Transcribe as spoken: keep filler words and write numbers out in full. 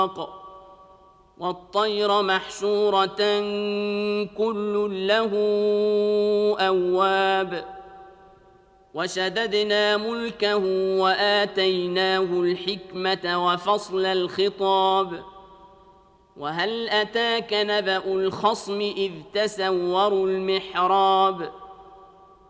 والطير محشورة كل له أواب وشددنا ملكه وآتيناه الحكمة وفصل الخطاب وهل أتاك نبأ الخصم إذ تسوروا المحراب